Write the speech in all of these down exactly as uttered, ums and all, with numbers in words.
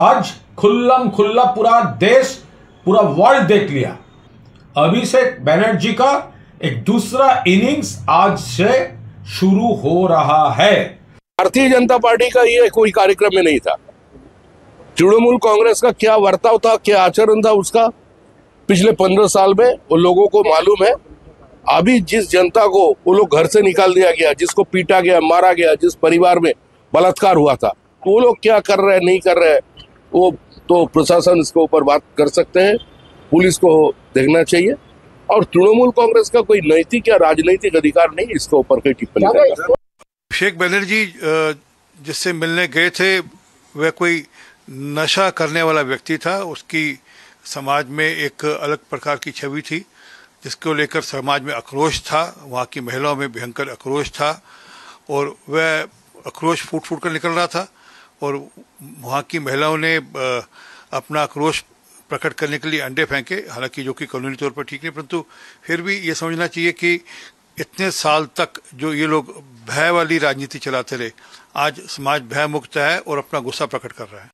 आज खुल्लम खुल्ला पूरा देश, पूरा वर्ल्ड देख लिया। अभिषेक बनर्जी का एक दूसरा इनिंग्स आज से शुरू हो रहा है। भारतीय जनता पार्टी का ये कोई कार्यक्रम में नहीं था। तृणमूल कांग्रेस का क्या वर्ताव था, क्या आचरण था उसका पिछले पंद्रह साल में वो लोगों को मालूम है। अभी जिस जनता को वो लोग घर से निकाल दिया गया, जिसको पीटा गया, मारा गया, जिस परिवार में बलात्कार हुआ था, तो वो लोग क्या कर रहे हैं, नहीं कर रहे हैं, वो तो प्रशासन इसके ऊपर बात कर सकते हैं, पुलिस को देखना चाहिए। और तृणमूल कांग्रेस का कोई नैतिक या राजनीतिक अधिकार नहीं इसके ऊपर कोई टिप्पणी करना। अभिषेक बनर्जी जिससे मिलने गए थे वह कोई नशा करने वाला व्यक्ति था। उसकी समाज में एक अलग प्रकार की छवि थी जिसको लेकर समाज में आक्रोश था, वहाँ की महिलाओं में भयंकर आक्रोश था और वह आक्रोश फूट फूट कर निकल रहा था और वहाँ की महिलाओं ने अपना आक्रोश प्रकट करने के लिए अंडे फेंके, हालांकि जो कि कानूनी तौर पर ठीक नहीं, परंतु फिर भी ये समझना चाहिए कि इतने साल तक जो ये लोग भय वाली राजनीति चलाते रहे, आज समाज भय मुक्त है और अपना गुस्सा प्रकट कर रहा है।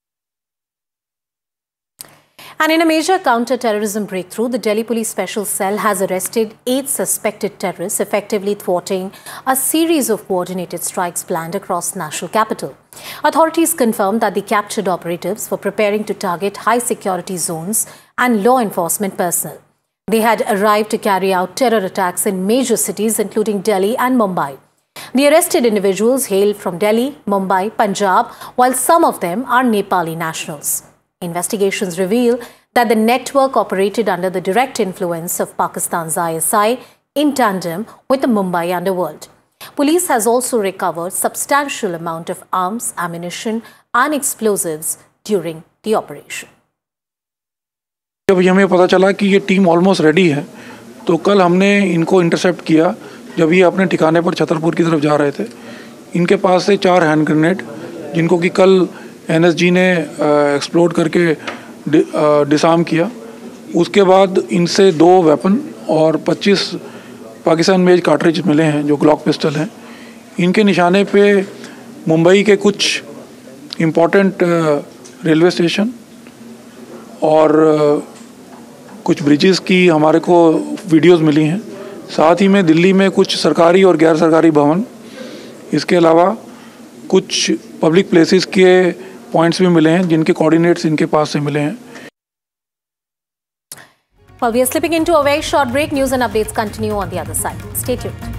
And in a major counter-terrorism breakthrough, the Delhi Police Special Cell has arrested eight suspected terrorists, effectively thwarting a series of coordinated strikes planned across the national capital. Authorities confirmed that the captured operatives were preparing to target high-security zones and law enforcement personnel. They had arrived to carry out terror attacks in major cities, including Delhi and Mumbai. The arrested individuals hail from Delhi, Mumbai, Punjab, while some of them are Nepali nationals. Investigations reveal that the network operated under the direct influence of Pakistan's I S I in tandem with the Mumbai underworld. Police has also recovered substantial amount of arms, ammunition and explosives during the operation. जब हमें पता चला कि ये team almost ready है, तो कल हमने इनको इंटरसेप्ट किया जब ये अपने ठिकाने पर छतरपुर की तरफ जा रहे थे। इनके पास से चार हैंड ग्रेनेड, जिनको कि कल एनएसजी ने एक्सप्लोड करके डि, डिसार्म किया। उसके बाद इनसे दो वेपन और पच्चीस पाकिस्तान मेड कार्ट्रिज मिले हैं जो ग्लॉक पिस्टल हैं। इनके निशाने पे मुंबई के कुछ इम्पोर्टेंट रेलवे स्टेशन और कुछ ब्रिजेस की हमारे को वीडियोस मिली हैं। साथ ही में दिल्ली में कुछ सरकारी और गैर सरकारी भवन, इसके अलावा कुछ पब्लिक प्लेसेस के पॉइंट्स भी मिले हैं जिनके कोऑर्डिनेट्स इनके पास से मिले हैं। Well, we are slipping into a very short break. News and updates continue on the other side. Stay tuned.